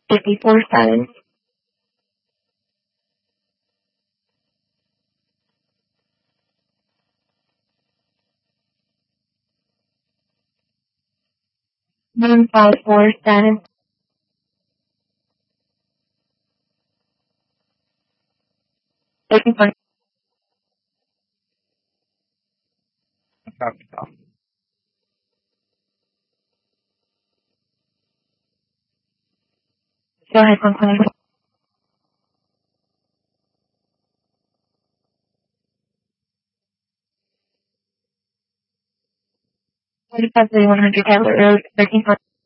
54-7. 9547. 85. Go ahead, 120. 45 100 Tablet Road, 13.